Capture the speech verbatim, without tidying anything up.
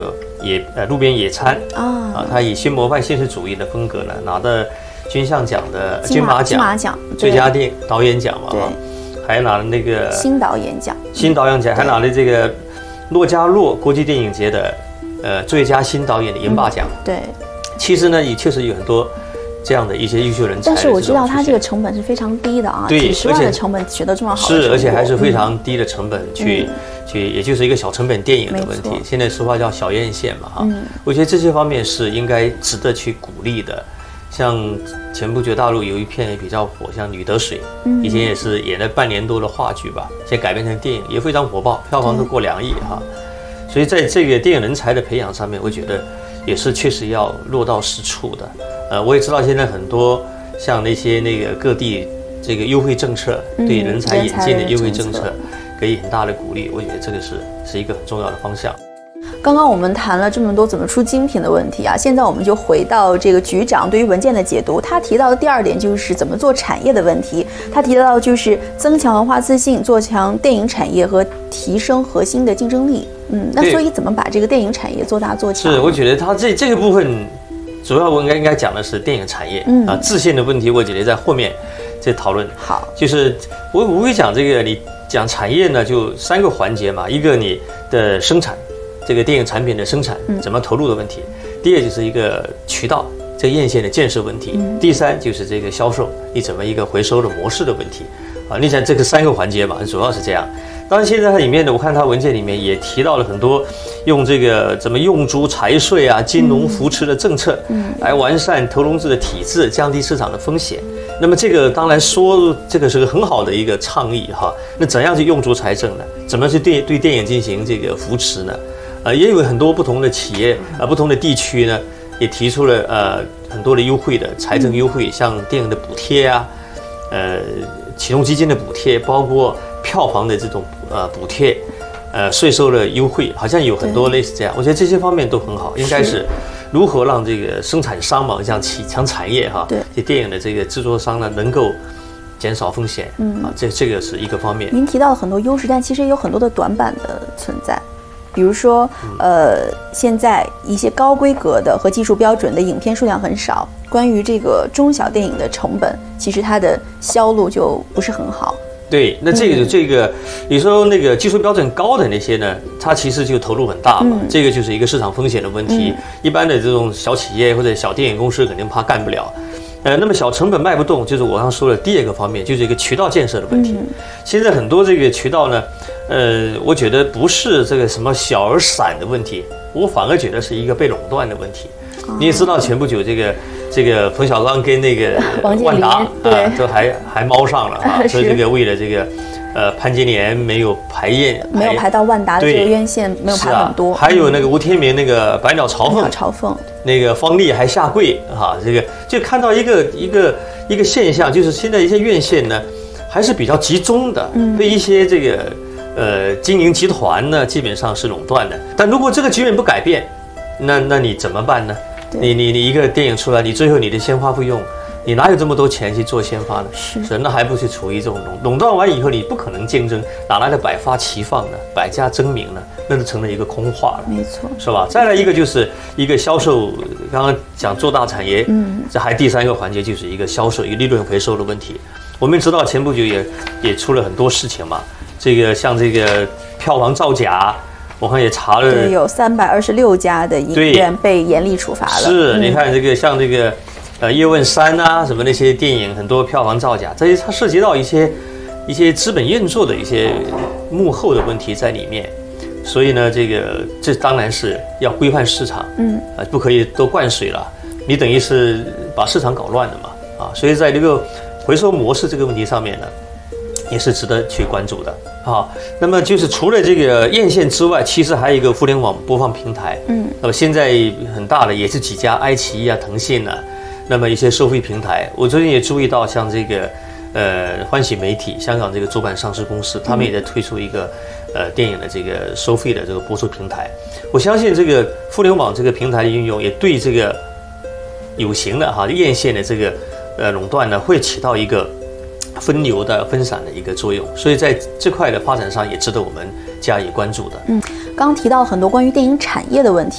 野呃路边野餐啊啊，他以新模范现实主义的风格呢，拿的金像奖的金马金马奖最佳电导演奖嘛， 对， 还拿了那个新导演奖， 新导演奖还拿了这个洛迦诺国际电影节的呃最佳新导演的银霸奖。 嗯、对， 其实呢，也确实有很多这样的一些优秀人才。 但是我知道他这个成本是非常低的啊， 对， 几十万的成本取得这么好的是，而且还是非常低的成本去、嗯、去，也就是一个小成本电影的问题。现在说话叫小院线嘛，哈、嗯，我觉得这些方面是应该值得去鼓励的。像前不久大陆有一片也比较火，像《女得水》，嗯，以前也是演了半年多的话剧吧，现在改编成电影也非常火爆，票房都过两亿哈。所以在这个电影人才的培养上面，我觉得也是确实要落到实处的。呃，我也知道现在很多像那些那个各地这个优惠政策，对人才引进的优惠政策，给予很大的鼓励。我觉得这个是是一个很重要的方向。 刚刚我们谈了这么多怎么出精品的问题啊，现在我们就回到这个局长对于文件的解读。他提到的第二点就是怎么做产业的问题。他提到就是增强文化自信，做强电影产业和提升核心的竞争力。嗯，那所以怎么把这个电影产业做大做强？ 是，我觉得他这这个部分，主要我应该应该讲的是电影产业、嗯、啊，自信的问题，我觉得在后面再讨论。 好， 就是我我会讲这个，你讲产业呢，就三个环节嘛，一个你的生产。这个电影产品的生产怎么投入的问题，嗯、第二就是一个渠道这个院线的建设问题，嗯、第三就是这个销售你怎么一个回收的模式的问题啊。你想这个三个环节嘛，主要是这样。当然现在它里面的，我看它文件里面也提到了很多用这个怎么用租财税啊、金融扶持的政策，嗯、来完善投融资的体制，降低市场的风险。那么这个当然说这个是个很好的一个倡议哈。那怎样去用足财政呢？怎么去对对电影进行这个扶持呢？呃，也有很多不同的企业啊、呃，不同的地区呢，也提出了呃很多的优惠的财政优惠，像电影的补贴啊，呃，启动基金的补贴，包括票房的这种呃补贴，呃，税收的优惠，好像有很多类似这样。我觉得这些方面都很好，应该是如何让这个生产商嘛，像企强产业哈，这电影的这个制作商呢，能够减少风险，嗯啊，这这个是一个方面。 您提到了很多优势，但其实也有很多的短板的存在。比如说，呃，现在一些高规格的和技术标准的影片数量很少。关于这个中小电影的成本，其实它的销路就不是很好。 对，那这个、嗯、这个，你说那个技术标准高的那些呢，它其实就投入很大嘛。嗯、这个就是一个市场风险的问题。嗯、一般的这种小企业或者小电影公司肯定怕干不了。呃，那么小成本卖不动，就是我刚说的第二个方面，就是一个渠道建设的问题。嗯、现在很多这个渠道呢，呃，我觉得不是这个什么小而散的问题，我反而觉得是一个被垄断的问题。哦、你也知道，前不久这个这个冯小刚跟那个万达啊，都还还猫上了啊，说这个为了这个。呃，潘金莲没有排验， 没有排到万达的这个院线，没有排很多。 啊、还有那个吴天明那个百鸟朝凤， 朝凤， 那个方丽还下跪哈、啊，这个就看到一个一个一个现象，就是现在一些院线呢还是比较集中的，嗯、被一些这个呃经营集团呢基本上是垄断的。但如果这个局面不改变，那那你怎么办呢？你你你一个电影出来，你最后你的先发费用。你哪有这么多钱去做先发呢？是，那还不是处于这种垄垄断完以后，你不可能竞争，哪来的百花齐放呢？百家争鸣呢？那就成了一个空话了， 没错， 是吧？再来一个就是一个销售，刚刚讲做大产业，嗯，这还第三个环节就是一个销售，一个利润回收的问题。我们知道前不久也也出了很多事情嘛，这个像这个票房造假。我看也查了， 对，有三百二十六家的影院被严厉处罚了。 是，嗯、你看这个像这个。呃，叶问三啊，什么那些电影很多票房造假，这些它涉及到一些一些资本运作的一些幕后的问题在里面，所以呢，这个这当然是要规范市场，嗯，啊，不可以都灌水了，你等于是把市场搞乱了嘛，啊，所以在这个回收模式这个问题上面呢，也是值得去关注的啊。那么就是除了这个院线之外，其实还有一个互联网播放平台，嗯，那么现在很大的也是几家，爱奇艺啊、腾讯啊。那么一些收费平台，我最近也注意到，像这个，呃，欢喜媒体，香港这个主板上市公司，他们也在推出一个，呃，电影的这个收费的这个播出平台。我相信这个互联网这个平台的运用，也对这个有形的哈院线的这个呃垄断呢，会起到一个分流的分散的一个作用。所以在这块的发展上，也值得我们加以关注的。 嗯，刚刚提到很多关于电影产业的问题。